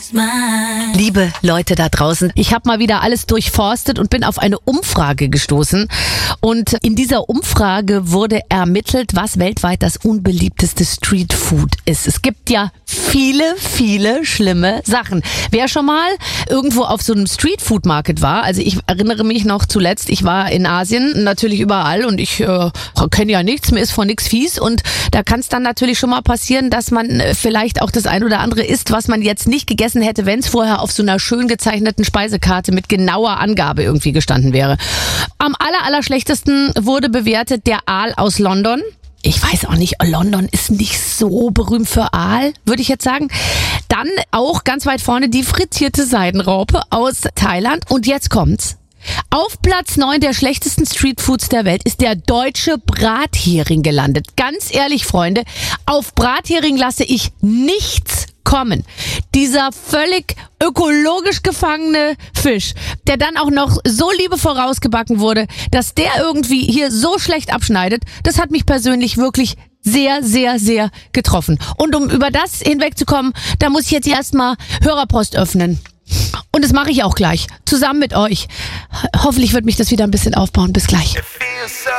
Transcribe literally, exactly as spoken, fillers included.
Liebe Leute da draußen, ich habe mal wieder alles durchforstet und bin auf eine Umfrage gestoßen. Und in dieser Umfrage wurde ermittelt, was weltweit das unbeliebteste Streetfood ist. Es gibt ja viele, viele schlimme Sachen. Wer schon mal irgendwo auf so einem Streetfood-Market war, also ich erinnere mich noch zuletzt, ich war in Asien, natürlich überall und ich äh, kenne ja nichts, mir ist von nichts fies und da kann es dann natürlich schon mal passieren, dass man vielleicht auch das ein oder andere isst, was man jetzt nicht gegessen hätte, wenn es vorher auf so einer schön gezeichneten Speisekarte mit genauer Angabe irgendwie gestanden wäre. Am aller, aller schlechtesten wurde bewertet der Aal aus London. Ich weiß auch nicht, London ist nicht so berühmt für Aal, würde ich jetzt sagen. Dann auch ganz weit vorne die frittierte Seidenraupe aus Thailand. Und jetzt kommt's. Auf Platz neun der schlechtesten Streetfoods der Welt ist der deutsche Brathering gelandet. Ganz ehrlich, Freunde, auf Brathering lasse ich nichts kommen. Dieser völlig ökologisch gefangene Fisch, der dann auch noch so liebevoll rausgebacken wurde, dass der irgendwie hier so schlecht abschneidet, das hat mich persönlich wirklich sehr, sehr, sehr getroffen. Und um über das hinwegzukommen, da muss ich jetzt erstmal Hörerpost öffnen. Und das mache ich auch gleich, zusammen mit euch. Hoffentlich wird mich das wieder ein bisschen aufbauen. Bis gleich.